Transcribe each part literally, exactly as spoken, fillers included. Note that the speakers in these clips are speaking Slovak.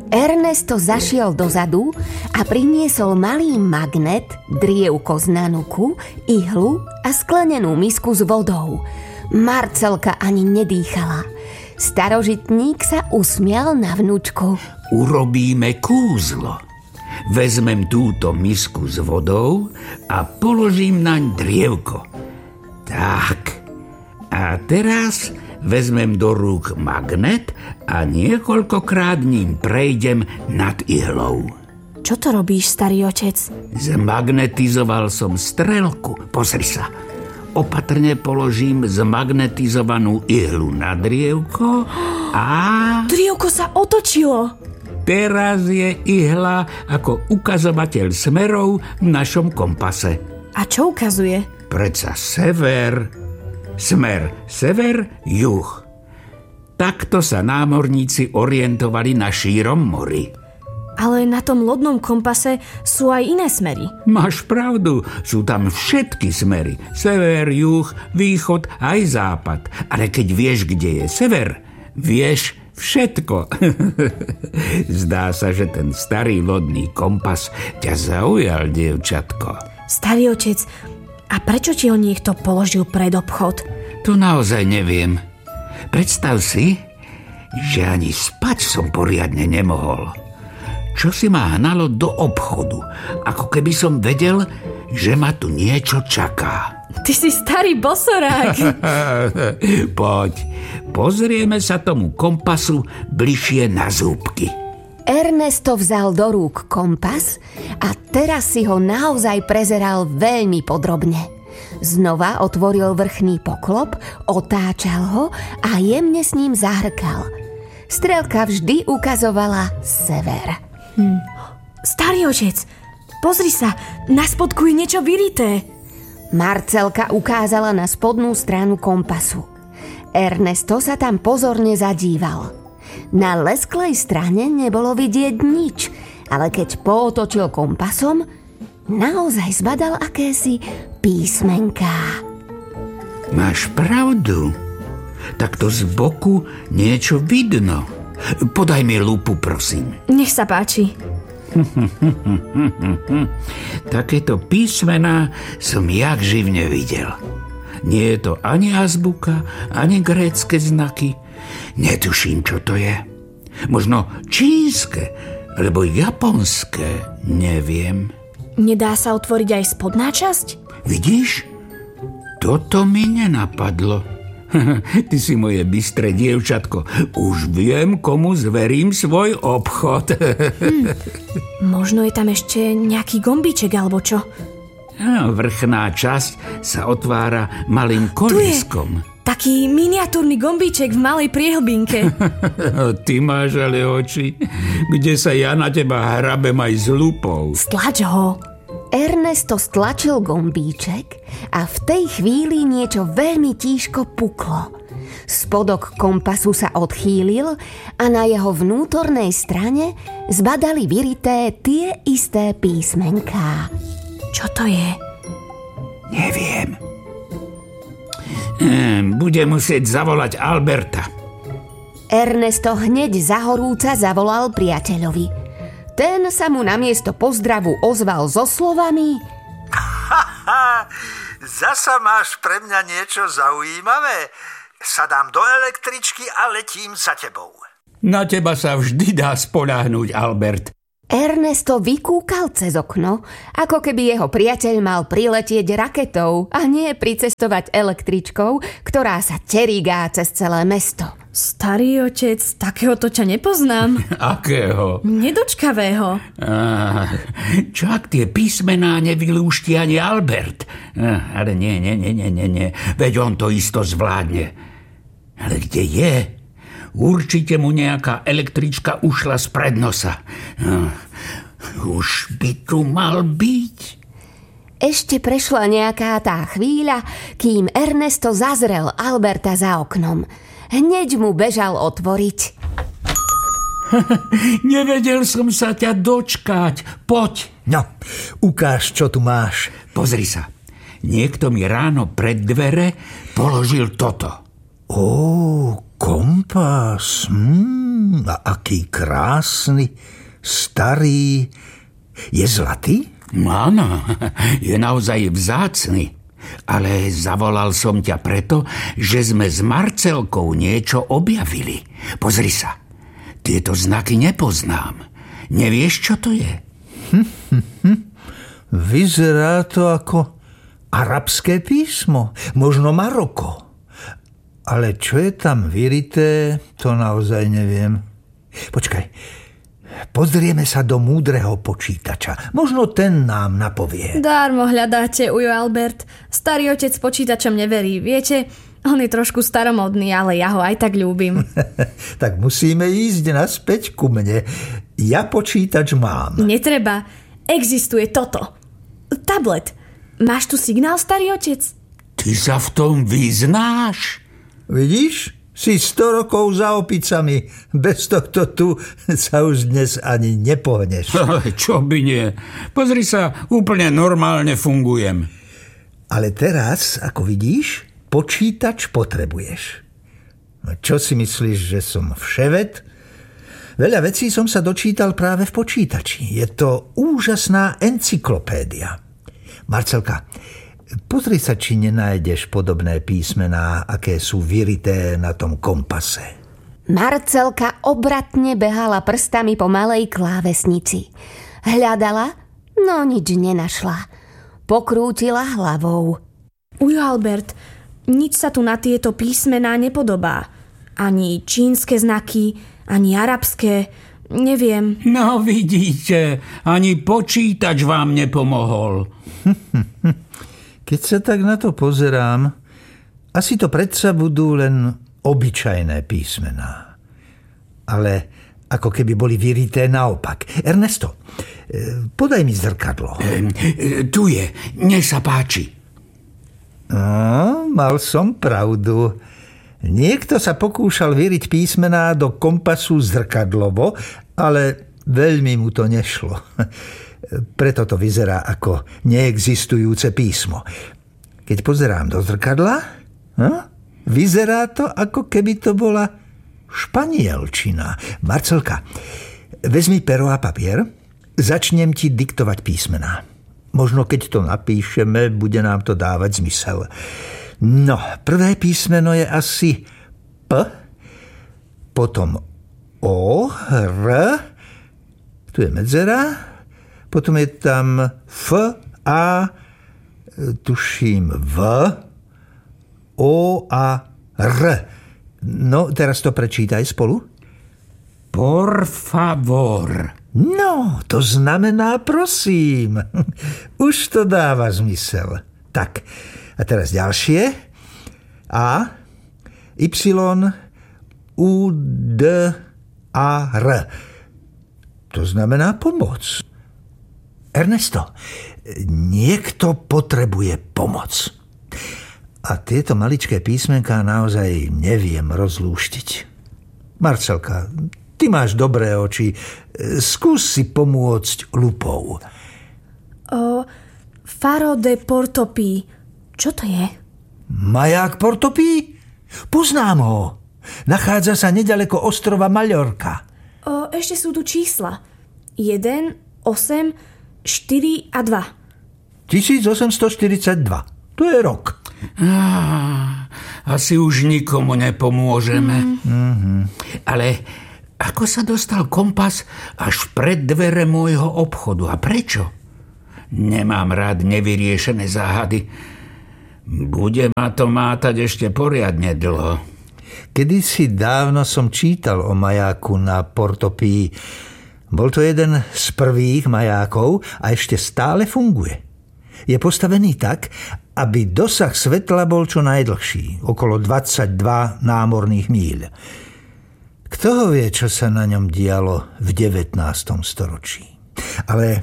Ernesto zašiel dozadu a priniesol malý magnet, drievko z nanuku, ihlu a sklenenú misku s vodou. Marcelka ani nedýchala. Starožitník sa usmial na vnúčku. Urobíme kúzlo. Vezmem túto misku s vodou a položím naň drievko. Tak. A teraz vezmem do rúk magnet a niekoľkokrát ním prejdem nad ihlou. Čo to robíš, starý otec? Zmagnetizoval som strelku. Pozri sa. Opatrne položím zmagnetizovanú ihlu na drievko a... Drievko sa otočilo. Teraz je ihla ako ukazovateľ smerov v našom kompase. A čo ukazuje? Predsa sever. Smer sever, juh. Takto sa námorníci orientovali na šírom mori. Ale na tom lodnom kompase sú aj iné smery. Máš pravdu, sú tam všetky smery. Sever, juh, východ, aj západ. Ale keď vieš, kde je sever, vieš všetko. Zdá sa, že ten starý lodný kompas ťa zaujal, dievčatko. Starý otec, a prečo ti ho niekto položil pred obchod? To naozaj neviem. Predstav si, že ani spať som poriadne nemohol. Čo si ma hnalo do obchodu, ako keby som vedel, že ma tu niečo čaká. Ty si starý bosorák. Poď, pozrieme sa tomu kompasu bližšie na zúbky. Ernesto vzal do rúk kompas a teraz si ho naozaj prezeral veľmi podrobne. Znova otvoril vrchný poklop, otáčal ho a jemne s ním zahrkal. Strelka vždy ukazovala sever. Hm. Starý otec, pozri sa, na spodku je niečo vyrité. Marcelka ukázala na spodnú stranu kompasu. Ernesto sa tam pozorne zadíval. Na lesklej strane nebolo vidieť nič, ale keď pootočil kompasom, naozaj zbadal akési písmenká. Máš pravdu. Takto z boku niečo vidno. Podaj mi lupu, prosím. Nech sa páči. Takéto písmená som jak živne videl. Nie je to ani azbuka, ani grécke znaky. Netuším, čo to je. Možno čínske, alebo japonské, neviem. Nedá sa otvoriť aj spodná časť? Vidíš? Toto mi nenapadlo. Ty si moje bystré dievčatko. Už viem, komu zverím svoj obchod. hm. Možno je tam ešte nejaký gombíček, alebo čo? Vrchná časť sa otvára malým kolískom. Taký miniatúrny gombíček v malej priehlbinke. Ty máš ale oči, kde sa ja na teba hrabem aj s lupou. Stlač ho. Ernesto stlačil gombíček a v tej chvíli niečo veľmi tížko puklo. Spodok kompasu sa odchýlil a na jeho vnútornej strane zbadali vyrité tie isté písmenká. Čo to je? Neviem. Ehm, budem musieť zavolať Alberta. Ernesto hneď zahorúca zavolal priateľovi. Ten sa mu namiesto pozdravu ozval so slovami: Haha, zasa máš pre mňa niečo zaujímavé? Sadám do električky a letím za tebou. Na teba sa vždy dá spoľahnúť, Albert. Ernesto vykúkal cez okno, ako keby jeho priateľ mal priletieť raketou a nie pricestovať električkou, ktorá sa terigá cez celé mesto. Starý otec, takéhoto ťa nepoznám. Akého? Nedočkavého. Ah, čo ak tie písmená nevylúšti ani Albert? Ah, ale nie, nie, nie, nie, nie, nie. Veď on to isto zvládne. Ale kde je? Určite mu nejaká električka ušla spred nosa. Ah, už by tu mal byť. Ešte prešla nejaká tá chvíľa, kým Ernesto zazrel Alberta za oknom. Hneď mu bežal otvoriť. Nevedel som sa ťa dočkať. Poď. No, ukáž, čo tu máš. Pozri sa. Niekto mi ráno pred dvere položil toto. Ó, kompas. Hmm, A aký krásny, starý. Je zlatý? Áno, je naozaj vzácny. Ale zavolal som ťa preto, že sme s Marcelkou niečo objavili. Pozri sa, tieto znaky nepoznám. Nevieš, čo to je? Hm, hm, hm. Vyzerá to ako arabské písmo, možno Maroko. Ale čo je tam vyrité, to naozaj neviem. Počkaj, pozrieme sa do múdreho počítača. Možno ten nám napovie. Dármo hľadáte, ujo Albert. Starý otec počítačom neverí. Viete, on je trošku staromodný, ale ja ho aj tak ľúbim. Tak musíme ísť naspäť ku mne. Ja počítač mám. Netreba. Existuje toto. Tablet. Máš tu signál, starý otec? Ty sa v tom vyznáš? Vidíš? Si sto rokov za opicami. Bez tohto tu sa už dnes ani nepohneš. Čo by nie? Pozri sa, úplne normálne fungujem. Ale teraz, ako vidíš, počítač potrebuješ. No čo si myslíš, že som vševet? Veľa vecí som sa dočítal práve v počítači. Je to úžasná encyklopédia. Marcelka, pozri sa, či nenájdeš podobné písmená, aké sú vyrité na tom kompase. Marcelka obratne behala prstami po malej klávesnici. Hľadala, no nič nenašla. Pokrútila hlavou. Ujo Albert, nič sa tu na tieto písmená nepodobá. Ani čínske znaky, ani arabské, neviem. No vidíte, ani počítač vám nepomohol. Keď sa tak na to pozerám, asi to predsa budú len obyčajné písmená. Ale ako keby boli vyrité naopak. Ernesto, podaj mi zrkadlo. E, tu je, nech sa páči. No, mal som pravdu. Niekto sa pokúšal vyriť písmená do kompasu zrkadlovo, ale veľmi mu to nešlo. Preto to vyzerá ako neexistujúce písmo. Keď pozerám do zrkadla, hm, vyzerá to, ako keby to bola španielčina. Marcelka, vezmi pero a papier, začnem ti diktovať písmená. Možno keď to napíšeme, bude nám to dávať zmysel. No, prvé písmeno je asi P, potom O, R, tu je medzera, potom je tam F, A, tuším V, O a R. No, teraz to prečítaj spolu. Por favor. No, to znamená prosím. Už to dáva zmysel. Tak, a teraz ďalšie. A, Y, U, D, A, R. To znamená pomoc. Ernesto, niekto potrebuje pomoc. A tieto maličké písmenká naozaj neviem rozlúštiť. Marcelka, ty máš dobré oči. Skús si pomôcť lupou. O, Faro de Portopí. Čo to je? Maják Portopí? Poznám ho. Nachádza sa nedaleko ostrova Maľorka. O, ešte sú tu čísla. jeden, osem, štyri a dva. tisícosemstoštyridsaťdva. To je rok. Á, asi už nikomu nepomôžeme. Mm-hmm. Ale ako sa dostal kompas až pred dvere môjho obchodu? A prečo? Nemám rád nevyriešené záhady. Bude ma to mátať ešte poriadne dlho. Kedysi dávno som čítal o majáku na Portopí. Bol to jeden z prvých majákov a ešte stále funguje. Je postavený tak, aby dosah svetla bol čo najdlhší, okolo dvadsaťdva námorných míľ. Kto ho vie, čo sa na ňom dialo v devätnástom storočí? Ale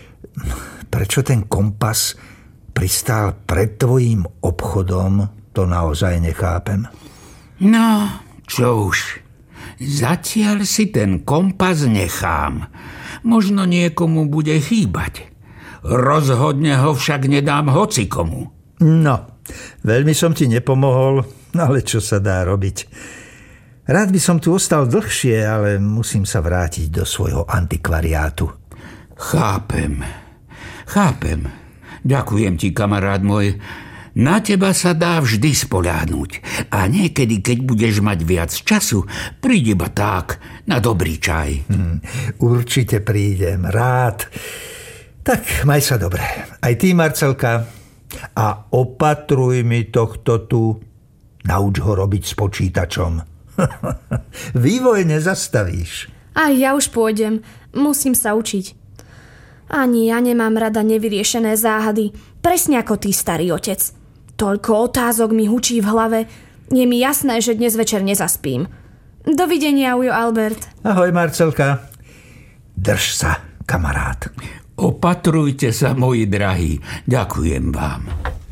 prečo ten kompas pristál pred tvojím obchodom, to naozaj nechápem. No, čo už. Zatiaľ si ten kompas nechám. Možno niekomu bude chýbať. Rozhodne ho však nedám hocikomu. No, veľmi som ti nepomohol, ale čo sa dá robiť. Rád by som tu ostal dlhšie, ale musím sa vrátiť do svojho antikvariátu. Chápem, chápem. Ďakujem ti, kamarát môj. Na teba sa dá vždy spoľahnúť. A niekedy, keď budeš mať viac času, príď iba tak, na dobrý čaj. Hmm, určite prídem, rád. Tak, maj sa dobre. Aj ty, Marcelka. A opatruj mi tohto tu. Nauč ho robiť s počítačom. Vývoj nezastavíš. Aj ja už pôjdem. Musím sa učiť. Ani ja nemám rada nevyriešené záhady. Presne ako ty, starý otec. Toľko otázok mi hučí v hlave. Je mi jasné, že dnes večer nezaspím. Dovidenia, ujo Albert. Ahoj, Marcelka. Drž sa, kamarát. Opatrujte sa, moji drahí. Ďakujem vám.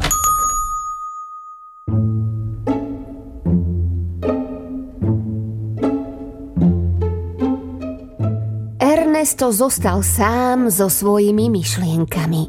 Ernesto zostal sám so svojimi myšlienkami.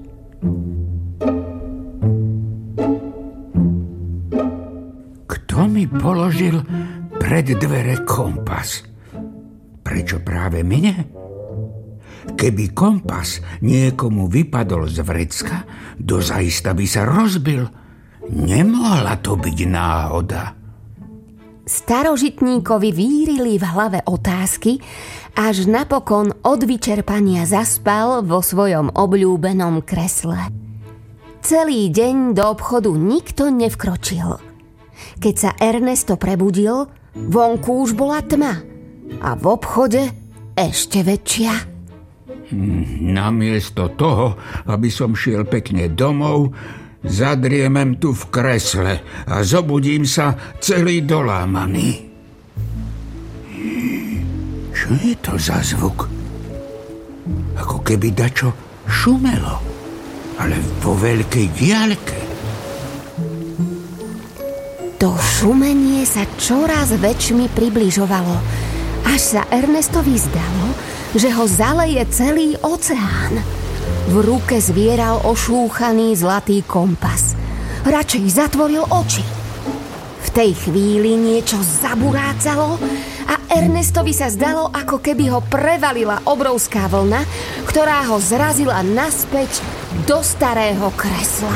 Kto mi položil pred dvere kompas? Prečo práve mne? Keby kompas niekomu vypadol z vrecka, dozaista by sa rozbil. Nemohla to byť náhoda. Starožitníkovi vírili v hlave otázky, až napokon od vyčerpania zaspal vo svojom obľúbenom kresle. Celý deň do obchodu nikto nevkročil. Keď sa Ernesto prebudil, vonku už bola tma a v obchode ešte väčšia. Namiesto toho, aby som šiel pekne domov, zadriemem tu v kresle a zobudím sa celý dolámaný. Čo je to za zvuk? Ako keby dačo šumelo, ale vo veľkej diaľke. To šumenie sa čoraz väčšmi približovalo, až sa Ernestovi zdalo, že ho zaleje celý oceán. V ruke zvieral ošúchaný zlatý kompas. Radšej zatvoril oči. V tej chvíli niečo zaburácalo a Ernestovi sa zdalo, ako keby ho prevalila obrovská vlna, ktorá ho zrazila naspäť do starého kresla.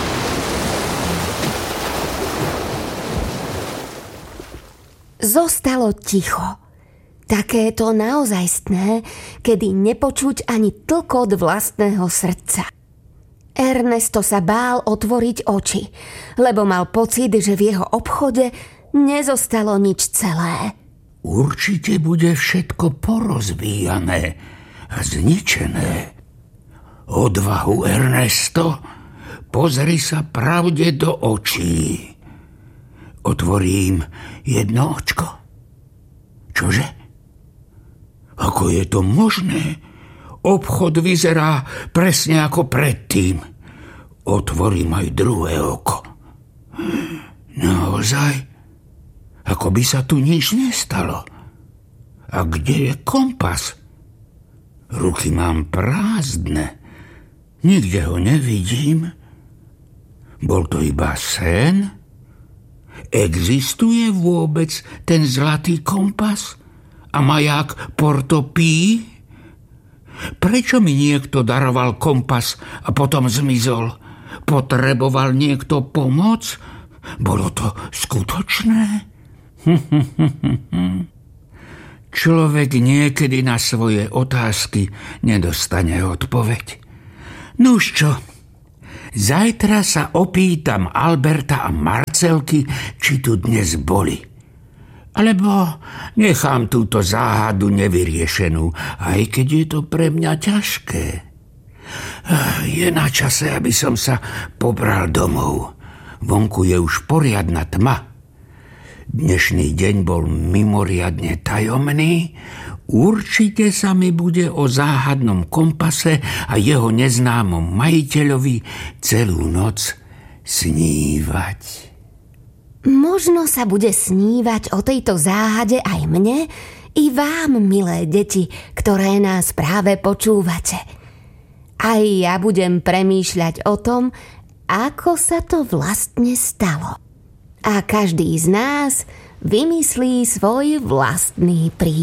Zostalo ticho. Takéto naozajstné, kedy nepočuť ani tlkot vlastného srdca. Ernesto sa bál otvoriť oči, lebo mal pocit, že v jeho obchode nezostalo nič celé. Určite bude všetko porozbíjané a zničené. Odvahu, Ernesto, pozri sa pravde do očí. Otvorím jedno očko. Čože? Ako je to možné? Obchod vyzerá presne ako predtým. Otvorím aj druhé oko. Naozaj? Ako by sa tu nič nestalo. A kde je kompas? Ruky mám prázdne. Nikde ho nevidím. Bol to iba sen? Existuje vôbec ten zlatý kompas? A maják Portopí? Prečo mi niekto daroval kompas a potom zmizol? Potreboval niekto pomoc? Bolo to skutočné? Človek niekedy na svoje otázky nedostane odpoveď. Nuž čo? Zajtra sa opýtam Alberta a Marcelky, či tu dnes boli. Alebo nechám túto záhadu nevyriešenú, aj keď je to pre mňa ťažké. Je na čase, aby som sa pobral domov. Vonku je už poriadna tma. Dnešný deň bol mimoriadne tajomný. Určite sa mi bude o záhadnom kompase a jeho neznámom majiteľovi celú noc snívať. Možno sa bude snívať o tejto záhade aj mne i vám, milé deti, ktoré nás práve počúvate. Aj ja budem premýšľať o tom, ako sa to vlastne stalo. A každý z nás vymyslí svoj vlastný príbeh.